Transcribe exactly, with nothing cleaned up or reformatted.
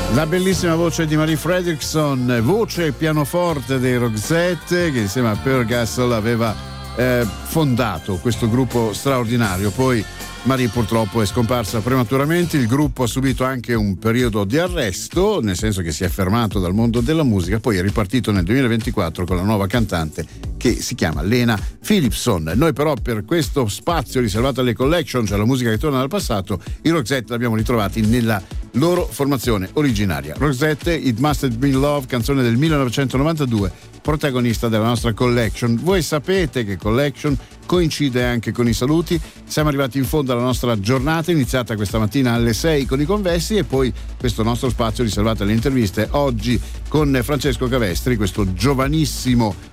La bellissima voce di Marie Fredriksson, voce e pianoforte dei Roxette, che insieme a Pearl Gassel aveva eh, fondato questo gruppo straordinario. Poi Marie purtroppo è scomparsa prematuramente, il gruppo ha subito anche un periodo di arresto, nel senso che si è fermato dal mondo della musica, poi è ripartito nel duemilaventiquattro con la nuova cantante che si chiama Lena Philipson. Noi però per questo spazio riservato alle collection, cioè la musica che torna dal passato, i Roxette l'abbiamo ritrovati nella loro formazione originaria. Roxette, It Must Have Been Love, canzone del millenovecentonovantadue, protagonista della nostra collection. Voi sapete che collection coincide anche con i saluti. Siamo arrivati in fondo alla nostra giornata, iniziata questa mattina alle sei con i convessi, e poi questo nostro spazio riservato alle interviste oggi con Francesco Cavestri, questo giovanissimo